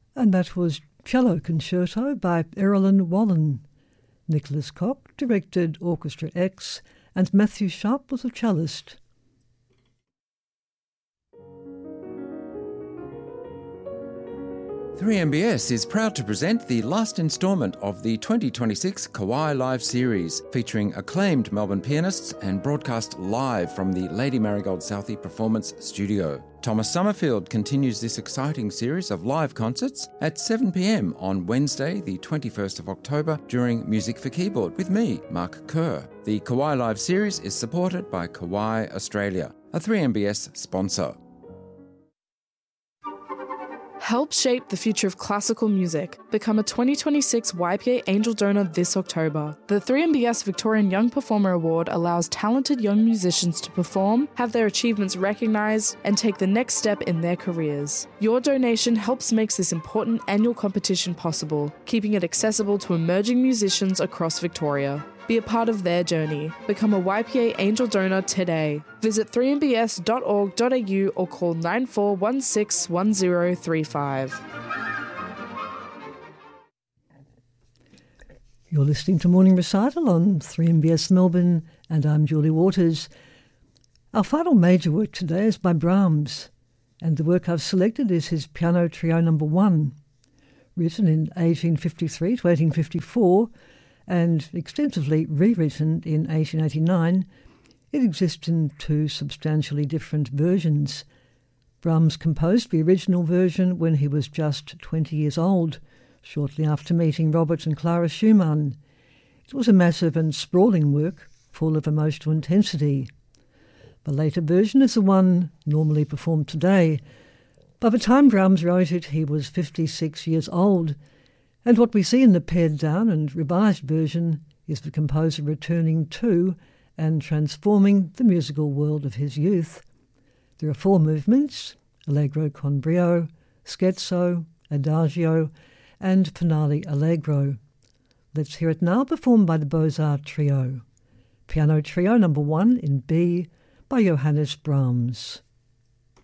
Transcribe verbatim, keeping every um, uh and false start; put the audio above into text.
And that was Cello Concerto by Erilyn Wallen. Nicholas Koch directed Orchestra X, and Matthew Sharp was a cellist. three M B S is proud to present the last instalment of the twenty twenty-six Kauai Live series, featuring acclaimed Melbourne pianists and broadcast live from the Lady Marigold Southey Performance Studio. Thomas Summerfield continues this exciting series of live concerts at seven p m on Wednesday, the twenty-first of October, during Music for Keyboard with me, Mark Kerr. The Kauai Live series is supported by Kauai Australia, a three M B S sponsor. Help shape the future of classical music. Become a twenty twenty-six Y P A Angel Donor this October. The three M B S Victorian Young Performer Award allows talented young musicians to perform, have their achievements recognised, and take the next step in their careers. Your donation helps make this important annual competition possible, keeping it accessible to emerging musicians across Victoria. Be a part of their journey. Become a Y P A Angel Donor today. Visit three m b s dot org dot a u or call nine four one six one zero three five. You're listening to Morning Recital on three M B S Melbourne, and I'm Julie Waters. Our final major work today is by Brahms, and the work I've selected is his Piano Trio Number One, written in eighteen fifty-three to eighteen fifty-four, and extensively rewritten in eighteen eighty-nine. It exists in two substantially different versions. Brahms composed the original version when he was just twenty years old, shortly after meeting Robert and Clara Schumann. It was a massive and sprawling work, full of emotional intensity. The later version is the one normally performed today. By the time Brahms wrote it, he was fifty-six years old, and what we see in the pared-down and revised version is the composer returning to and transforming the musical world of his youth. There are four movements: Allegro con brio, Scherzo, Adagio, and Finale Allegro. Let's hear it now performed by the Beaux-Arts Trio. Piano Trio Number One in B by Johannes Brahms.